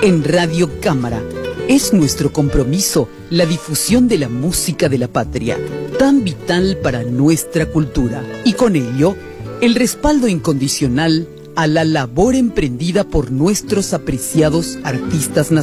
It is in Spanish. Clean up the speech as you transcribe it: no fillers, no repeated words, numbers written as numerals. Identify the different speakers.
Speaker 1: En Radio Cámara es nuestro compromiso la difusión de la música de la patria, tan vital para nuestra cultura, y con ello el respaldo incondicional a la labor emprendida por nuestros apreciados artistas nacionales.